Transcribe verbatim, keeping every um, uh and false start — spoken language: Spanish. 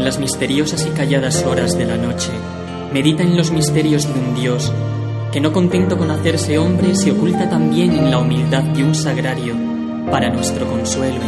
las misteriosas y calladas horas de la noche, medita en los misterios de un Dios que, no contento con hacerse hombre, se oculta también en la humildad de un sagrario para nuestro consuelo.